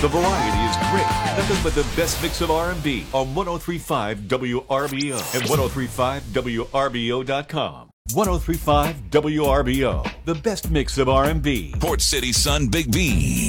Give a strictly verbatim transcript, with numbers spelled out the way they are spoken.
The variety is great. Nothing but the best mix of R and B on one oh three point five W R B O and one oh three point five W R B O dot com. one oh three point five W R B O, the best mix of R and B. Port City Sun Big B.